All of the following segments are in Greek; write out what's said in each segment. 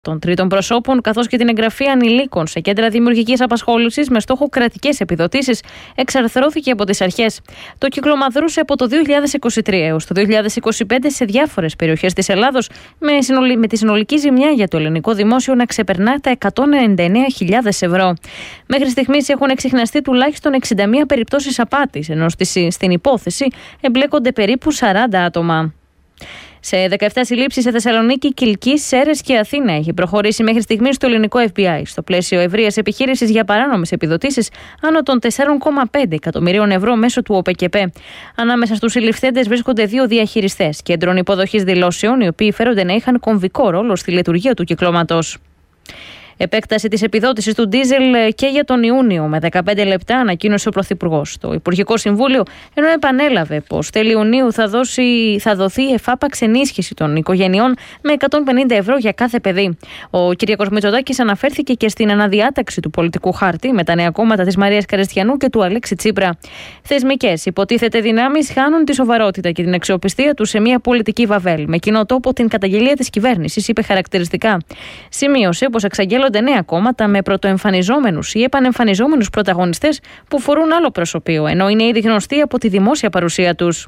των τρίτων προσώπων, καθώς και την εγγραφή ανηλίκων σε κέντρα δημιουργικής απασχόλησης με στόχο κρατικές επιδοτήσεις, εξαρθρώθηκε από τις αρχές. Το κύκλωμα δρούσε από το 2023 έως το 2025 σε διάφορες περιοχές της Ελλάδος, με τη συνολική ζημιά για το ελληνικό δημόσιο να ξεπερνά τα 199.000 ευρώ. Μέχρι στιγμής έχουν εξιχναστεί τουλάχιστον 61 περιπτώσεις απάτης, ενώ στην υπόθεση εμπλέκονται περίπου 40 άτομα. Σε 17 συλλήψεις σε Θεσσαλονίκη, Κιλκή, Σέρρες και Αθήνα έχει προχωρήσει μέχρι στιγμής το ελληνικό FBI στο πλαίσιο ευρείας επιχείρησης για παράνομες επιδοτήσεις άνω των 4,5 εκατομμυρίων ευρώ μέσω του ΟΠΕΚΕΠΕ. Ανάμεσα στους συλληφθέντες βρίσκονται 2 διαχειριστές κέντρων υποδοχής δηλώσεων, οι οποίοι φέρονται να είχαν κομβικό ρόλο στη λειτουργία του κυκλώματος. Επέκταση της επιδότησης του ντίζελ και για τον Ιούνιο με 15 λεπτά, ανακοίνωσε ο Πρωθυπουργός. Το Υπουργικό Συμβούλιο, ενώ επανέλαβε πως τέλη Ιουνίου θα δοθεί εφάπαξ ενίσχυση των οικογενειών με 150 ευρώ για κάθε παιδί. Ο Κυριάκος Μητσοτάκης αναφέρθηκε και στην αναδιάταξη του πολιτικού χάρτη με τα νέα κόμματα της Μαρίας Καριστιανού και του Αλέξη Τσίπρα. Θεσμικές υποτίθεται δυνάμεις χάνουν τη σοβαρότητα και την αξιοπιστία τους σε μια πολιτική βαβέλ. Με κοινό τόπο την καταγγελία της κυβέρνησης, είπε χαρακτηριστικά. Σημείωσε πως εξαγγέλλονται νέα κόμματα με πρωτοεμφανιζόμενους ή επανεμφανιζόμενους πρωταγωνιστές που φορούν άλλο προσωπείο, ενώ είναι ήδη γνωστοί από τη δημόσια παρουσία τους.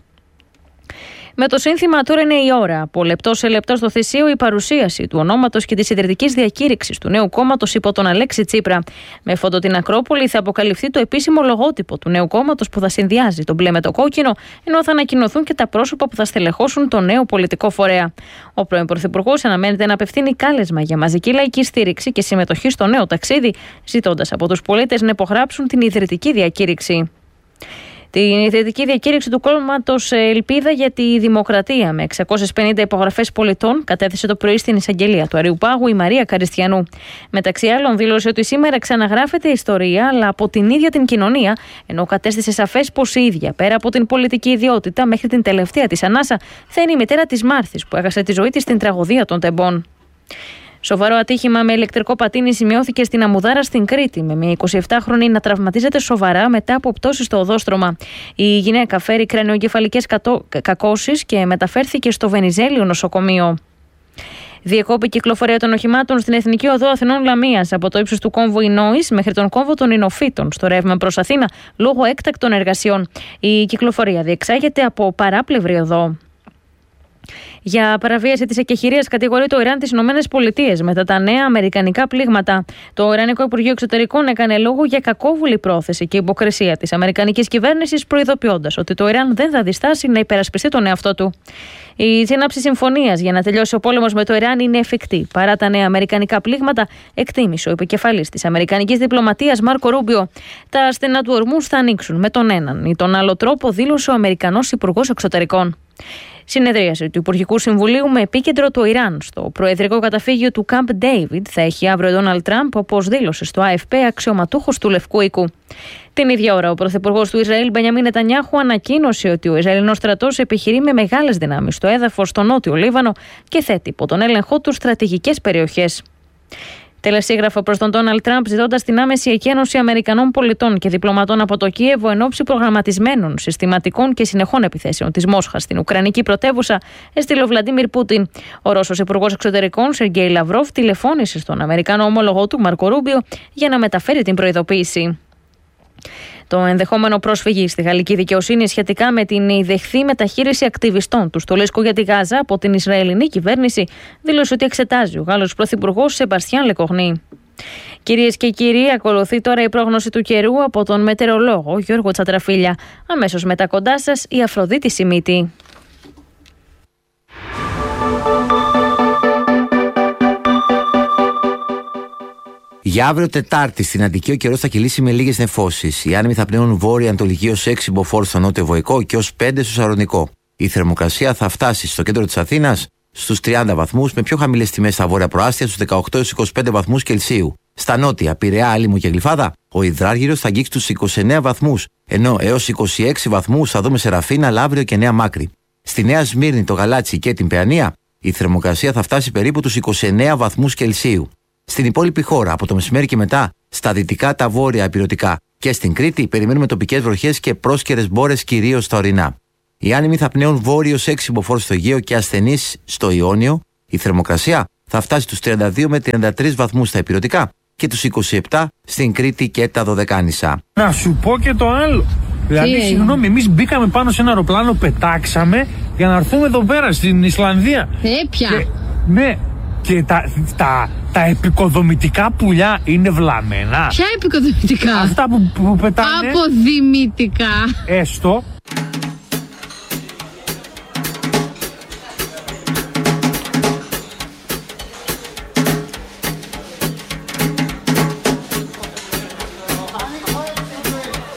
Με το σύνθημα «Τώρα είναι η ώρα», από λεπτό σε λεπτό στο Θησίο, η παρουσίαση του ονόματος και της ιδρυτικής διακήρυξης του νέου κόμματος υπό τον Αλέξη Τσίπρα. Με φόντο την Ακρόπολη θα αποκαλυφθεί το επίσημο λογότυπο του νέου κόμματος που θα συνδυάζει τον μπλε με το κόκκινο, ενώ θα ανακοινωθούν και τα πρόσωπα που θα στελεχώσουν το νέο πολιτικό φορέα. Ο πρώην Πρωθυπουργός αναμένεται να απευθύνει κάλεσμα για μαζική λαϊκή στήριξη και συμμετοχή στο νέο ταξίδι, ζητώντας από τους πολίτες να υπογράψουν την ιδρυτική διακήρυξη. Την ιδρυτική διακήρυξη του κόμματος Ελπίδα για τη Δημοκρατία με 650 υπογραφές πολιτών κατέθεσε το πρωί στην εισαγγελία του Αριουπάγου η Μαρία Καριστιανού. Μεταξύ άλλων, δήλωσε ότι σήμερα ξαναγράφεται ιστορία, αλλά από την ίδια την κοινωνία, ενώ κατέστησε σαφές πως η ίδια, πέρα από την πολιτική ιδιότητα, μέχρι την τελευταία της ανάσα, θα είναι η μητέρα της Μάρθης που έχασε τη ζωή της στην τραγωδία των Τεμπών. Σοβαρό ατύχημα με ηλεκτρικό πατίνι σημειώθηκε στην Αμμουδάρα στην Κρήτη, με μια 27χρονη να τραυματίζεται σοβαρά μετά από πτώση στο οδόστρωμα. Η γυναίκα φέρει κρανιογκεφαλικές κακώσεις και μεταφέρθηκε στο Βενιζέλιο νοσοκομείο. Διεκόπη κυκλοφορία των οχημάτων στην Εθνική Οδό Αθηνών Λαμίας από το ύψος του κόμβου Ινόης μέχρι τον κόμβο των Ινοφύτων στο ρεύμα προς Αθήνα λόγω έκτακτων εργασιών. Η κυκλοφορία διεξάγεται από παράπλευρη οδό. Για παραβίαση της εκεχηρίας κατηγορεί το Ιράν τις ΗΠΑ μετά τα νέα αμερικανικά πλήγματα. Το Ιρανικό Υπουργείο Εξωτερικών έκανε λόγο για κακόβουλη πρόθεση και υποκρισία της αμερικανικής κυβέρνησης, προειδοποιώντας ότι το Ιράν δεν θα διστάσει να υπερασπιστεί τον εαυτό του. Η σύναψη συμφωνίας για να τελειώσει ο πόλεμος με το Ιράν είναι εφικτή παρά τα νέα αμερικανικά πλήγματα, εκτίμησε ο επικεφαλής της αμερικανικής διπλωματίας Μάρκο Ρούμπιο. Τα στενά του ορμούς θα ανοίξουν με τον έναν ή τον άλλο τρόπο, δήλωσε ο Αμερικανός Υπουργός Εξωτερικών. Συνεδρίαση του Υπουργικού Συμβουλίου με επίκεντρο το Ιράν στο προεδρικό καταφύγιο του Camp David θα έχει αύριο ο Ντόναλντ Τραμπ, όπως δήλωσε στο AFP αξιωματούχος του Λευκού Οίκου. Την ίδια ώρα, ο πρωθυπουργός του Ισραήλ, Μπενιαμίν Νετανιάχου, ανακοίνωσε ότι ο Ισραηλινός στρατός επιχειρεί με μεγάλες δυνάμεις στο έδαφος στο νότιο Λίβανο και θέτει υπό τον έλεγχό του στρατηγικές περιοχές. Τελεσίγραφο προς τον Ντόναλντ Τραμπ, ζητώντας την άμεση εκένωση Αμερικανών πολιτών και διπλωματών από το Κίεβο εν ώψη προγραμματισμένων, συστηματικών και συνεχών επιθέσεων της Μόσχας στην Ουκρανική πρωτεύουσα, έστειλε ο Βλαντίμιρ Πούτιν. Ο Ρώσος Υπουργός Εξωτερικών, Σεργέι Λαυρόφ, τηλεφώνησε στον Αμερικανό ομόλογο του, Μάρκο Ρούμπιο, για να μεταφέρει την προειδοποίηση. Το ενδεχόμενο προσφυγή στη γαλλική δικαιοσύνη σχετικά με την ιδεχθή μεταχείριση ακτιβιστών του Στολίσκου για τη Γάζα από την Ισραηλινή κυβέρνηση δήλωσε ότι εξετάζει ο Γάλλος Πρωθυπουργός Σεμπαστιάν Λεκορνή. Κυρίες και κύριοι, ακολουθεί τώρα η πρόγνωση του καιρού από τον μετεωρολόγο Γιώργο Τσατραφίλια. Αμέσως μετά κοντά σας η Αφροδίτη Σιμίτη. Για αύριο Τετάρτη στην Αττική ο καιρός θα κυλήσει με λίγες νεφώσεις. Οι άνεμοι θα πνέουν βόρεια-ανατολική ως 6 μποφόρ στο νότιο Βοϊκό και ως 5 στο Σαρονικό. Η θερμοκρασία θα φτάσει στο κέντρο της Αθήνας στους 30 βαθμούς, με πιο χαμηλές τιμές στα βόρεια προάστια στους 18-25 βαθμούς Κελσίου. Στα νότια, Πειραιά, Άλυμο και Γλυφάδα, ο υδράργυρος θα αγγίξει τους 29 βαθμούς, ενώ έως 26 βαθμούς θα δούμε σε Ραφίνα, Λαύριο και Νέα Μάκρη. Στη Νέα Σμύρνη, το Γαλάτσι και την Παιανία, η θερμοκρασία θα φτάσει περίπου τους 29 βαθμούς Κελσίου. Στην υπόλοιπη χώρα, από το μεσημέρι και μετά, στα δυτικά, τα βόρεια ηπειρωτικά και στην Κρήτη, περιμένουμε τοπικές βροχές και πρόσκαιρες μπόρες κυρίως στα ορεινά. Οι άνεμοι θα πνέουν βόρειος 6 μποφόρ στο Αιγαίο και ασθενείς στο Ιόνιο. Η θερμοκρασία θα φτάσει τους 32 με 33 βαθμούς στα ηπειρωτικά και τους 27 στην Κρήτη και τα Δωδεκάνησα. Να σου πω και το άλλο. Δηλαδή, συγγνώμη, εμείς μπήκαμε πάνω σε ένα αεροπλάνο, πετάξαμε για να έρθουμε εδώ πέρα στην Ισλανδία. Πια. Ναι, και τα επικοδομητικά πουλιά είναι βλαμμένα. Ποια επικοδομητικά? Αυτά που πετάνε. Αποδημητικά. Έστω.